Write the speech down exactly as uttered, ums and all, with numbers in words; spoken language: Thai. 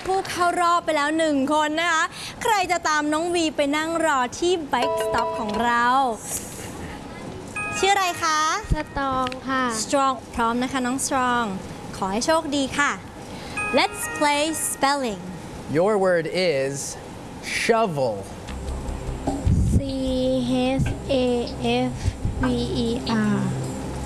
ผู้เข้ารอบไปแล้วหนึ่งคนนะคะใครจะตามน้องวีไปนั่งรอที่ Bike Stop ของเราชื่ออะไรคะสตรองค่ะ Strong พร้อมนะคะน้อง Strong ขอให้โชคดีค่ะ Let's play spelling Your word is shovel. C H A F V E R